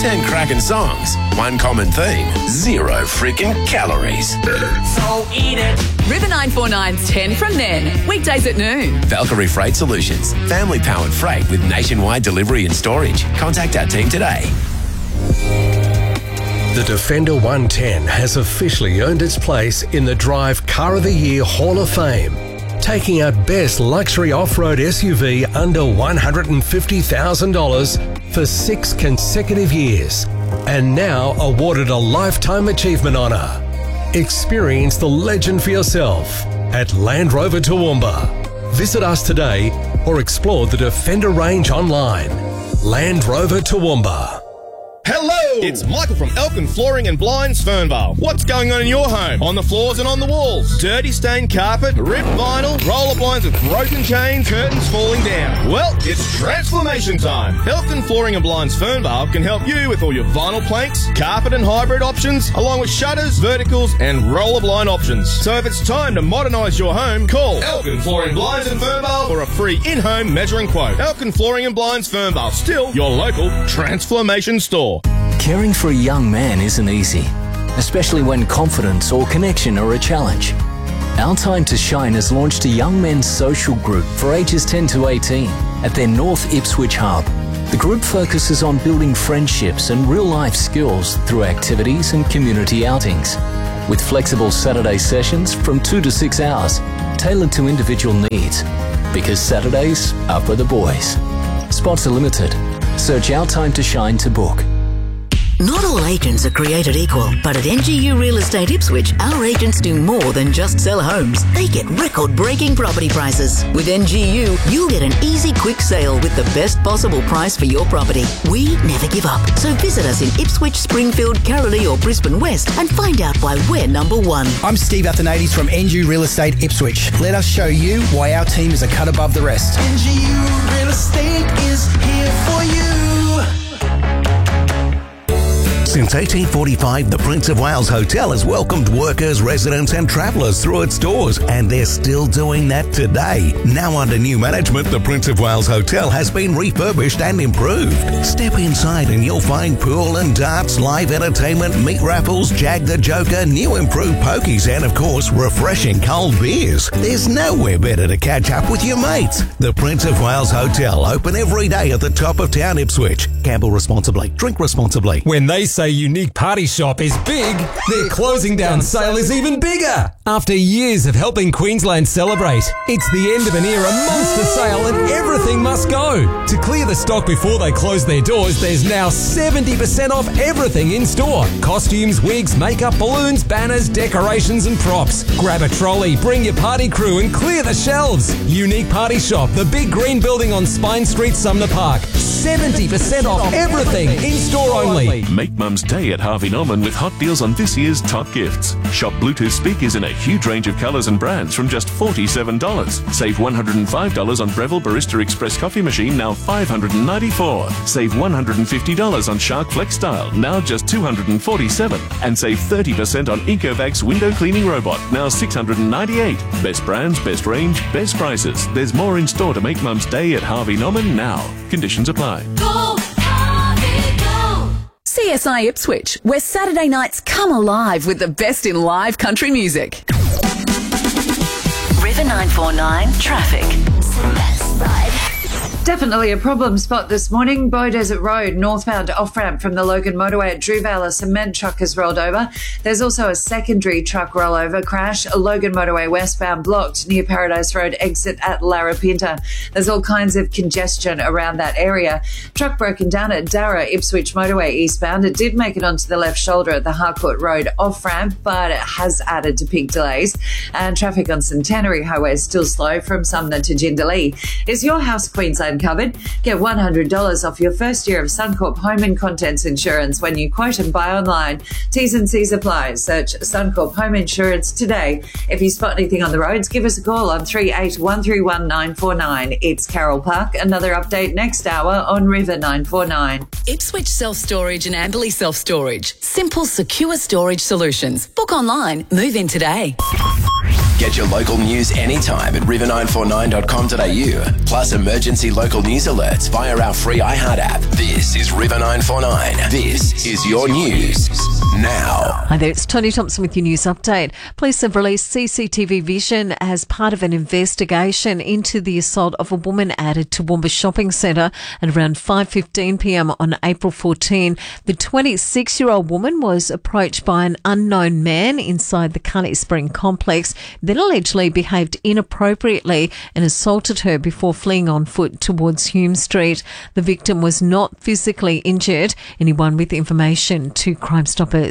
10 cracking songs, one common theme, 0 freaking calories. So eat it. River 949's 10 from then. Weekdays at noon. Valkyrie Freight Solutions. Family-powered freight with nationwide delivery and storage. Contact our team today. The Defender 110 has officially earned its place in the Drive Car of the Year Hall of Fame, taking out Best Luxury Off-Road SUV under $150,000 for 6 consecutive years, and now awarded a Lifetime Achievement Honour. Experience the legend for yourself at Land Rover Toowoomba. Visit us today or explore the Defender range online. Land Rover Toowoomba. Hello! It's Michael from Elkin Flooring and Blinds, Fernvale. What's going on in your home? On the floors and on the walls? Dirty stained carpet, ripped vinyl, roller blinds with broken chains, curtains falling down. Well, it's transformation time. Elkin Flooring and Blinds, Fernvale can help you with all your vinyl planks, carpet and hybrid options, along with shutters, verticals and roller blind options. So if it's time to modernise your home, call Elkin Flooring Blinds in Fernvale for a free in-home measuring quote. Elkin Flooring and Blinds, Fernvale, still your local transformation store. Caring for a young man isn't easy, especially when confidence or connection are a challenge. Our Time to Shine has launched a young men's social group for ages 10 to 18 at their North Ipswich hub. The group focuses on building friendships and real-life skills through activities and community outings, with flexible Saturday sessions from 2 to 6 hours, tailored to individual needs, because Saturdays are for the boys. Spots are limited. Search Our Time to Shine to book. Not all agents are created equal, but at NGU Real Estate Ipswich, our agents do more than just sell homes. They get record-breaking property prices. With NGU, you'll get an easy, quick sale with the best possible price for your property. We never give up, so visit us in Ipswich, Springfield, Karralee or Brisbane West and find out why we're number one. I'm Steve Athanades from NGU Real Estate Ipswich. Let us show you why our team is a cut above the rest. NGU Real Estate is here for you. Since 1845, the Prince of Wales Hotel has welcomed workers, residents and travellers through its doors, and they're still doing that today. Now under new management, the Prince of Wales Hotel has been refurbished and improved. Step inside and you'll find pool and darts, live entertainment, meat raffles, Jag the Joker, new improved pokies and of course refreshing cold beers. There's nowhere better to catch up with your mates. The Prince of Wales Hotel, open every day at the top of town Ipswich. Gamble responsibly. Drink responsibly. When they say Unique Party Shop is big, their closing down sale is even bigger. After years of helping Queensland celebrate, it's the end of an era monster sale and everything must go. To clear the stock before they close their doors, there's now 70% off everything in store. Costumes, wigs, makeup, balloons, banners, decorations and props. Grab a trolley, bring your party crew and clear the shelves. Unique Party Shop, the big green building on Spine Street, Sumner Park. 70% off everything, in store only. Make Mum's Day at Harvey Norman with hot deals on this year's top gifts. Shop Bluetooth speakers in a huge range of colours and brands from just $47. Save $105 on Breville Barista Express coffee machine, now $594. Save $150 on Shark Flex Style, now just $247. And save 30% on Ecovacs window cleaning robot, now $698. Best brands, best range, best prices. There's more in store to make Mum's Day at Harvey Norman now. Conditions apply. Go, Harvey, go! CSI Ipswich, where Saturday nights come alive with the best in live country music. River 949 traffic. Definitely a problem spot this morning. Bow Desert Road, northbound off-ramp from the Logan motorway at Drewvale, a cement truck has rolled over. There's also a secondary truck rollover crash. A Logan motorway westbound blocked near Paradise Road exit at Larapinta. There's all kinds of congestion around that area. Truck broken down at Darra Ipswich motorway eastbound. It did make it onto the left shoulder at the Harcourt Road off-ramp, but it has added to peak delays. And traffic on Centenary Highway is still slow from Sumner to Jindalee. Is your house Queensland covered? Get $100 off your first year of Suncorp Home and Contents Insurance when you quote and buy online. T's and C's apply. Search Suncorp Home Insurance today. If you spot anything on the roads, give us a call on 38131949. It's Carol Park. Another update next hour on River 949. Ipswich Self-Storage and Amberley Self-Storage. Simple, secure storage solutions. Book online. Move in today. Get your local news anytime at river949.com.au. Plus emergency local news alerts via our free iHeart app. This is River 949. This is your news now. Hi there, it's Tony Thompson with your news update. Police have released CCTV vision as part of an investigation into the assault of a woman at a Toowoomba shopping centre at around 5:15pm on April 14. The 26-year-old woman was approached by an unknown man inside the Cunny Spring complex, then allegedly behaved inappropriately and assaulted her before fleeing on foot towards Hume Street. The victim was not physically injured. Anyone with information to Crime Stoppers.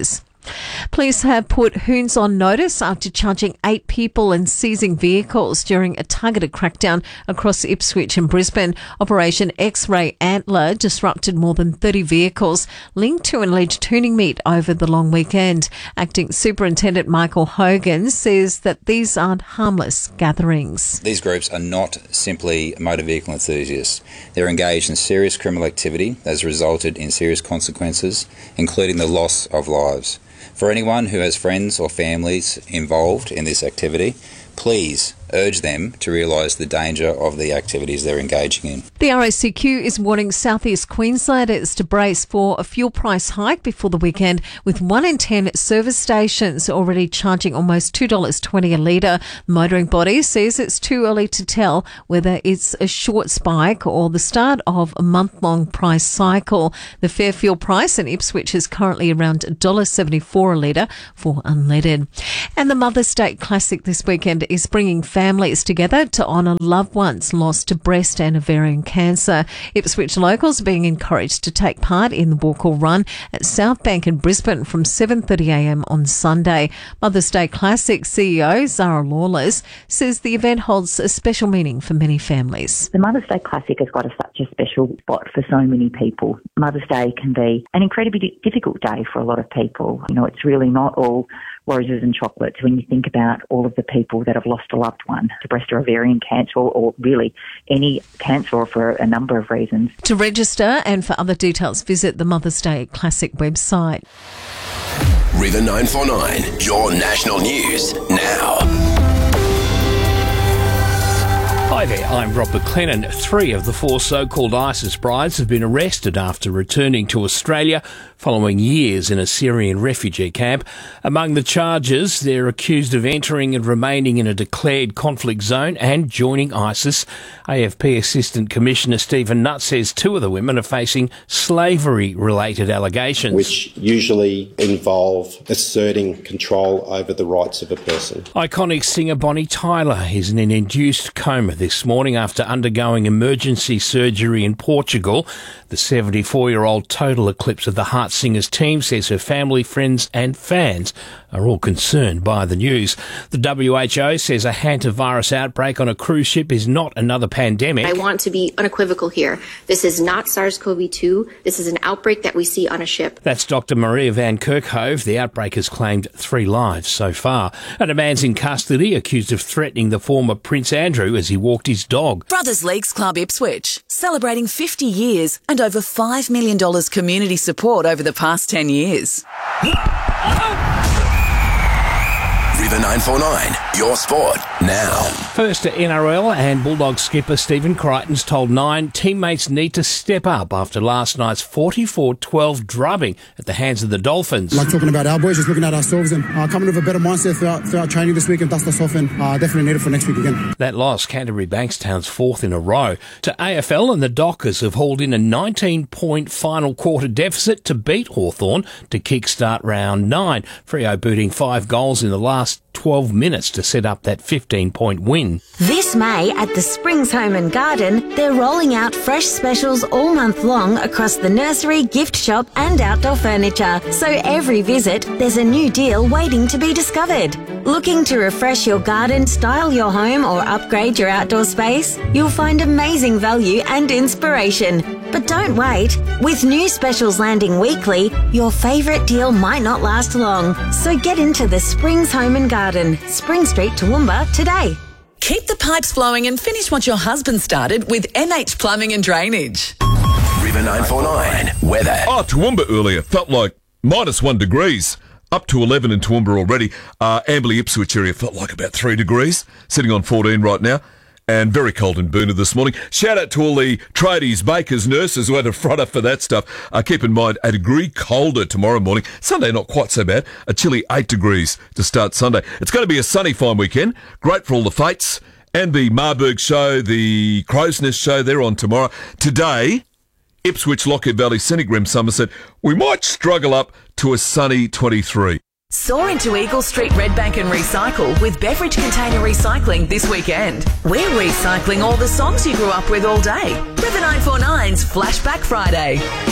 Police have put Hoons on notice after charging 8 people and seizing vehicles during a targeted crackdown across Ipswich and Brisbane. Operation X-Ray Antler disrupted more than 30 vehicles linked to an alleged tuning meet over the long weekend. Acting Superintendent Michael Hogan says that these aren't harmless gatherings. These groups are not simply motor vehicle enthusiasts. They're engaged in serious criminal activity that has resulted in serious consequences, including the loss of lives. For anyone who has friends or families involved in this activity, please urge them to realise the danger of the activities they're engaging in. The RACQ is warning southeast Queenslanders to brace for a fuel price hike before the weekend, with 1 in 10 service stations already charging almost $2.20 a litre. The motoring body says it's too early to tell whether it's a short spike or the start of a month-long price cycle. The fair fuel price in Ipswich is currently around $1.74 a litre for unleaded. And the Mother's Day Classic this weekend is bringing families together to honour loved ones lost to breast and ovarian cancer. Ipswich locals are being encouraged to take part in the walk or run at South Bank in Brisbane from 7:30am on Sunday. Mother's Day Classic CEO Zara Lawless says the event holds a special meaning for many families. The Mother's Day Classic has got such a special spot for so many people. Mother's Day can be an incredibly difficult day for a lot of people. You know, it's really not all roses and chocolates when you think about all of the people that have lost a loved one to breast or ovarian cancer, or really any cancer, or for a number of reasons. To register and for other details, visit the Mother's Day Classic website. River 949, your national news now. Hi there, I'm Rob McLennan. 3 of the 4 so-called ISIS brides have been arrested after returning to Australia following years in a Syrian refugee camp. Among the charges, they're accused of entering and remaining in a declared conflict zone and joining ISIS. AFP Assistant Commissioner Stephen Nutt says 2 of the women are facing slavery-related allegations, which usually involve asserting control over the rights of a person. Iconic singer Bonnie Tyler is in an induced coma this morning after undergoing emergency surgery in Portugal. The 74-year-old total eclipse of the Heart Singers team says her family, friends and fans are all concerned by the news. The WHO says a hantavirus outbreak on a cruise ship is not another pandemic. I want to be unequivocal here. This is not SARS-CoV-2. This is an outbreak that we see on a ship. That's Dr. Maria Van Kerkhove. The outbreak has claimed 3 lives so far. And a man's in custody accused of threatening the former Prince Andrew as he walked his dog. Brothers Leagues Club Ipswich, celebrating 50 years and over $5 million community support over the past 10 years. River 949, your sport now. First to NRL, and Bulldog skipper Stephen Crichton's told 9 teammates need to step up after last night's 44-12 drubbing at the hands of the Dolphins. Like talking about our boys, just looking at ourselves and coming with a better mindset throughout training this week and dust us off, and definitely need it for next week again. That loss, Canterbury Bankstown's 4th in a row. To AFL, and the Dockers have hauled in a 19-point final quarter deficit to beat Hawthorn to kickstart round 9. Freo booting 5 goals in the last 12 minutes to set up that 15-point win. This May at the Springs Home and Garden, they're rolling out fresh specials all month long across the nursery, gift shop and outdoor furniture. So every visit, there's a new deal waiting to be discovered. Looking to refresh your garden, style your home or upgrade your outdoor space? You'll find amazing value and inspiration. But don't wait. With new specials landing weekly, your favourite deal might not last long. So get into the Springs Home and Garden, Spring Street, Toowoomba today. Keep the pipes flowing and finish what your husband started with MH Plumbing and Drainage. River 949, weather. Toowoomba earlier felt like -1 degrees. up to 11 in Toowoomba already. Amberley Ipswich area felt like about 3 degrees, sitting on 14 right now. And very cold in Boonah this morning. Shout out to all the tradies, bakers, nurses who had a frotter for that stuff. Keep in mind, a degree colder tomorrow morning. Sunday, not quite so bad. A chilly 8 degrees to start Sunday. It's going to be a sunny, fine weekend. Great for all the fates. And the Marburg show, the Crow's Nest show, they're on tomorrow. Today, Ipswich, Lockheed Valley, Scenic Rim, Somerset. We might struggle up to a sunny 23. Soar into Eagle Street Redbank and recycle with Beverage Container Recycling this weekend. We're recycling all the songs you grew up with all day. River 949's Flashback Friday.